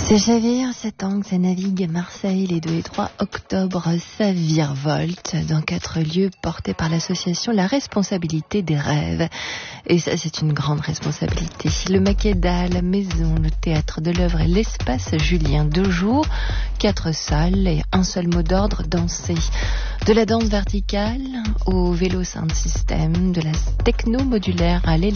Ça chavire, ça tangue, ça navigue. Marseille, les 2 et 3 octobre, ça virevolte dans 4 lieux portés par l'association La Responsabilité des Rêves. Et ça, c'est une grande responsabilité. Le Makeda, la Maison, le Théâtre de l'Œuvre et l'Espace Julien. 2 jours, 4 salles et un seul mot d'ordre, danser. De la danse verticale au vélo sound system, de la techno modulaire à l'électronique.